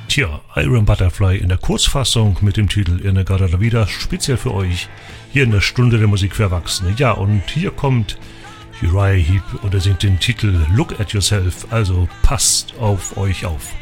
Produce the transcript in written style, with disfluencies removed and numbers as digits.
Tja, Iron Butterfly in der Kurzfassung mit dem Titel In a Gada la Vida, speziell für euch, hier in der Stunde der Musik für Erwachsene. Ja, und hier kommt Uriah Heep und er singt den Titel Look at Yourself, also passt auf euch auf.